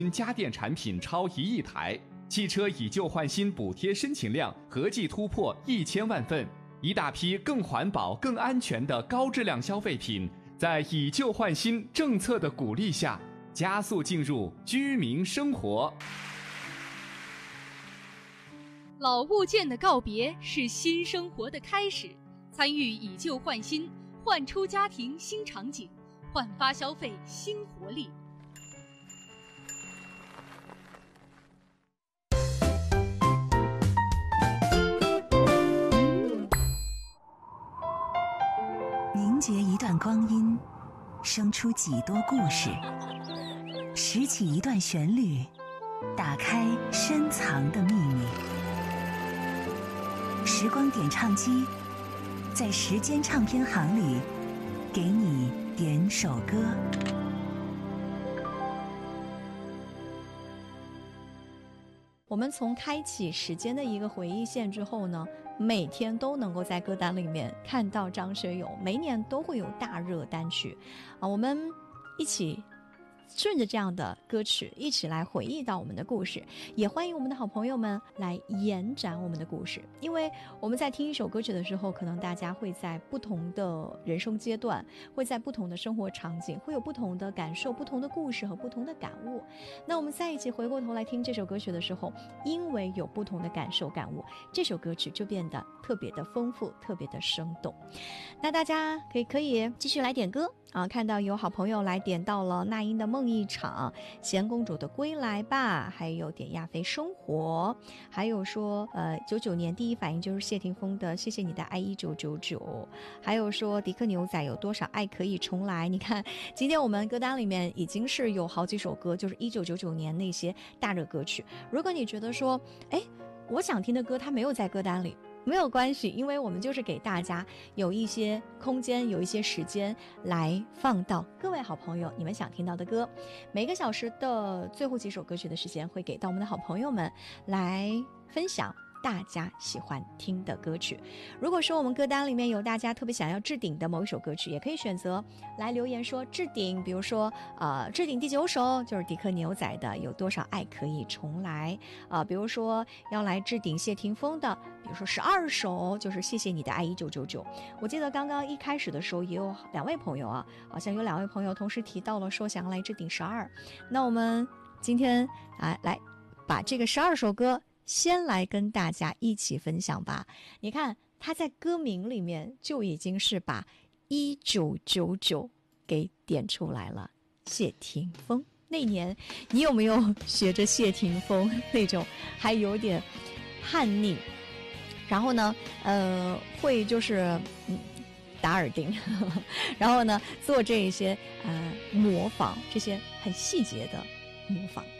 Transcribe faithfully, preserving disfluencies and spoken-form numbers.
家电产品超一亿台，汽车以旧换新补贴申请量合计突破一千万份，一大批更环保、更安全的高质量消费品，在以旧换新政策的鼓励下，加速进入居民生活。 老物件的告别是新生活的开始，参与以旧换新，焕出家庭新场景，焕发消费新活力。 凝结一段光阴，生出几多故事；拾起一段旋律，打开深藏的秘密。时光点唱机，在时间唱片行里，给你点首歌。 我们从开启时间的一个回忆线之后呢，每天都能够在歌单里面看到张学友，每年都会有大热单曲啊，我们一起顺着这样的歌曲一起来回忆到我们的故事，也欢迎我们的好朋友们来延展我们的故事。因为我们在听一首歌曲的时候，可能大家会在不同的人生阶段，会在不同的生活场景，会有不同的感受、不同的故事和不同的感悟。那我们在一起回过头来听这首歌曲的时候，因为有不同的感受感悟，这首歌曲就变得特别的丰富，特别的生动。那大家可以可以继续来点歌啊！看到有好朋友来点到了那英的梦一场，贤公主的归来吧，还有点亚飞生活，还有说呃九九年第一反应就是谢霆锋的谢谢你的爱一九九九，还有说迪克牛仔有多少爱可以重来。你看今天我们歌单里面已经是有好几首歌，就是一九九九年那些大热歌曲。如果你觉得说哎我想听的歌它没有在歌单里，没有关系，因为我们就是给大家有一些空间，有一些时间来放到各位好朋友你们想听到的歌。每个小时的最后几首歌曲的时间会给到我们的好朋友们来分享大家喜欢听的歌曲。如果说我们歌单里面有大家特别想要置顶的某一首歌曲，也可以选择来留言说置顶，比如说呃，置顶第九首就是迪克牛仔的有多少爱可以重来啊、呃，比如说要来置顶谢霆锋的，比如说十二首就是谢谢你的爱一九九九。我记得刚刚一开始的时候也有两位朋友啊，好像有两位朋友同时提到了说想要来置顶十二。那我们今天啊来把这个十二首歌先来跟大家一起分享吧。你看他在歌名里面就已经是把一九九九给点出来了。谢霆锋那年你有没有学着谢霆锋那种还有点叛逆，然后呢呃会就是嗯打耳钉呵呵，然后呢做这一些呃模仿，这些很细节的模仿。